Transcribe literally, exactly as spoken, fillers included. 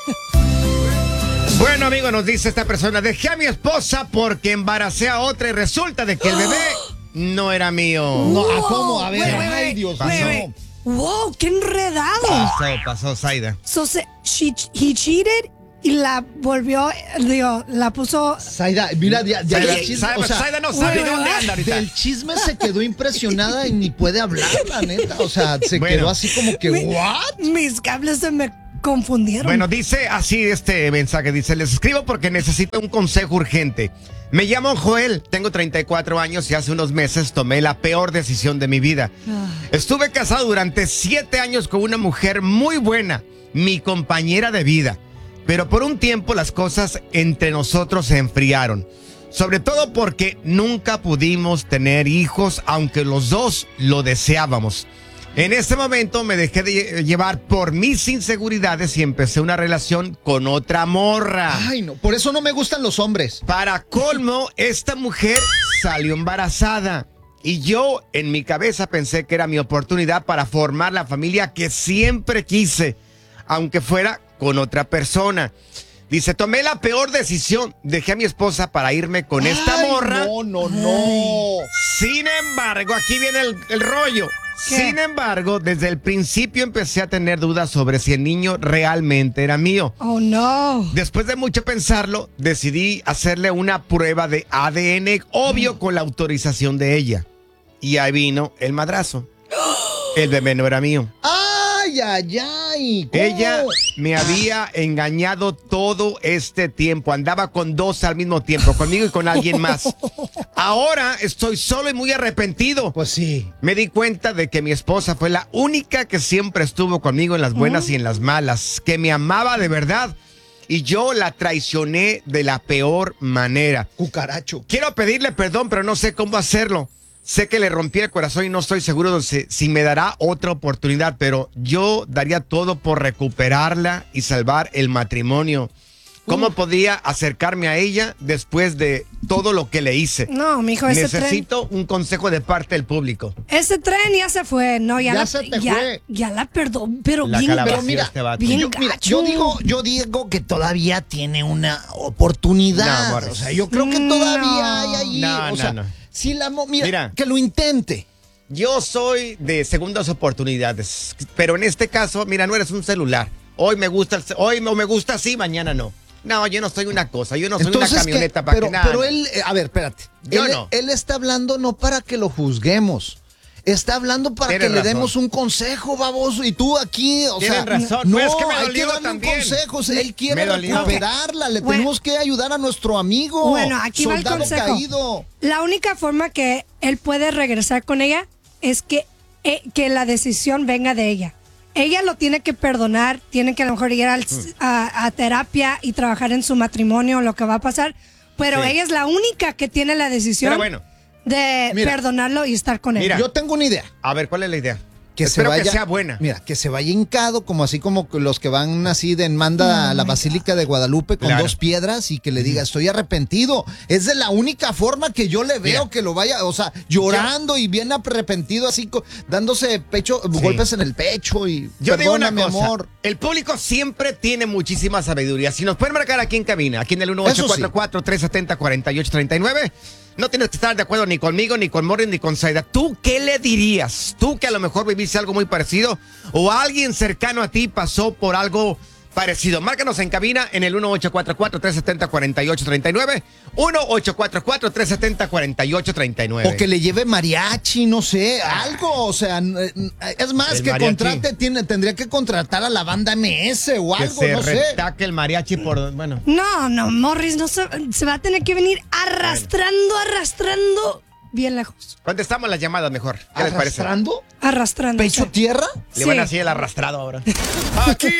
Bueno, amigo, nos dice esta persona, dejé a mi esposa porque embaracé a otra y resulta de que el bebé no era mío. No, ¿a cómo? A ver, Wait, wait, ay, wait, Dios wait, mío. wait. Wow, qué enredado. Pasó, pasó, Zaida. So, se, she, he cheated y la volvió, digo, la puso. Zaida, mira, ya, ya Zaida, del chisme, Zaida, o sea, Zaida no sabe bueno, dónde ¿verdad? anda ahorita. del chisme se quedó impresionada y ni puede hablar, la neta. O sea, se Bueno. quedó así como que, Mi- ¿what? Mis cables se me confundieron. Bueno, dice así este mensaje, dice, les escribo porque necesito un consejo urgente. Me llamo Joel, tengo treinta y cuatro años y hace unos meses tomé la peor decisión de mi vida. Estuve casado durante siete años con una mujer muy buena, mi compañera de vida. Pero por un tiempo las cosas entre nosotros se enfriaron. Sobre todo porque nunca pudimos tener hijos, aunque los dos lo deseábamos. En ese momento me dejé de llevar por mis inseguridades y empecé una relación con otra morra. Ay, no, por eso no me gustan los hombres. Para colmo, esta mujer salió embarazada. Y yo en mi cabeza pensé que era mi oportunidad para formar la familia que siempre quise, aunque fuera con otra persona. Dice, tomé la peor decisión, dejé a mi esposa para irme con esta Ay, morra. No, no, no. Sin embargo, aquí viene el, el rollo. ¿Qué? Sin embargo, desde el principio empecé a tener dudas sobre si el niño realmente era mío. Oh, no. Después de mucho pensarlo, decidí hacerle una prueba de A D N, obvio con la autorización de ella. Y ahí vino el madrazo. El bebé no era mío. Ay, ay, ay. ¿Cómo? Ella me había engañado todo este tiempo. Andaba con dos al mismo tiempo, conmigo y con alguien más. Ahora estoy solo y muy arrepentido. Pues sí. Me di cuenta de que mi esposa fue la única que siempre estuvo conmigo en las buenas y en las malas, que me amaba de verdad y yo la traicioné de la peor manera. Cucaracho. Quiero pedirle perdón, pero no sé cómo hacerlo. Sé que le rompí el corazón y no estoy seguro de si, si me dará otra oportunidad, pero yo daría todo por recuperarla y salvar el matrimonio. ¿Cómo Uh. podía acercarme a ella después de todo lo que le hice? No, mijo, ese tren. Necesito un consejo de parte del público. Ese tren ya se fue. No, ya, Ya la, se te ya, fue. ya la perdón, pero La bien. calabació Pero mira, este vato. bien yo, mira, gacho. yo digo, yo digo que todavía tiene una oportunidad. No, Morris. o sea, yo creo que todavía No. hay allí. No, o no, sea, no. si la mo- mira, Mira. que lo intente. Yo soy de segundas oportunidades, pero en este caso, mira, no eres un celular. Hoy me gusta, el ce- hoy no me gusta así, mañana no. No, yo no soy una cosa, yo no soy Entonces, una ¿qué? camioneta para pero, que nada. pero él, eh, a ver, espérate. Yo él, no. él está hablando no para que lo juzguemos. Está hablando para Tienes que le razón. demos un consejo, baboso. Y tú aquí, o Tienen sea, razón. no, No, es que me hay que dolió darle también. un consejo. O sea, él quiere Me dolió. recuperarla. Le Bueno. tenemos que ayudar a nuestro amigo. Bueno, aquí va el soldado consejo. caído. La única forma que él puede regresar con ella es que, eh, que la decisión venga de ella. Ella lo tiene que perdonar, tiene que a lo mejor ir al- a, a terapia y trabajar en su matrimonio, lo que va a pasar. Pero Sí. ella es la única que tiene la decisión Pero bueno, de Mira. perdonarlo y estar con él. Mira. Yo tengo una idea. a ver, ¿cuál es la idea? Que Espero se vaya, que sea buena. Mira, que se vaya hincado, como así como los que van así de en manda a la Basílica de Guadalupe con Claro. dos piedras y que le diga, estoy arrepentido. Es de la única forma que yo le veo Mira. que lo vaya, o sea, llorando y bien arrepentido, así co- dándose pecho, Sí. golpes en el pecho y Yo digo una perdóname, cosa, amor. el público siempre tiene muchísima sabiduría. Si nos pueden marcar aquí en cabina, aquí en el uno Eso ocho sí. cuatro cuatro, tres siete cero, cuatro ocho tres nueve, no tienes que estar de acuerdo ni conmigo, ni con Morris, ni con Zaida. ¿Tú qué le dirías? Tú que a lo mejor viviste algo muy parecido o alguien cercano a ti pasó por algo parecido. Márcanos en cabina en el uno ocho cuatro cuatro, tres siete cero, cuatro ocho tres nueve, uno ocho cuatro cuatro, tres siete cero, cuatro ocho tres nueve. O que le lleve mariachi, no sé, algo, o sea, n- n- es más, El que mariachi. contrate, tiene, tendría que contratar a la banda M S o que algo, se no sé. retaque el mariachi por, bueno. No, no, Morris no se, se va a tener que venir arrastrando, arrastrando bien lejos. Contestamos las llamadas mejor. ¿Qué les parece? ¿Arrastrando? Arrastrando. ¿Pecho sí. tierra? Le van Sí. así el arrastrado ahora. Aquí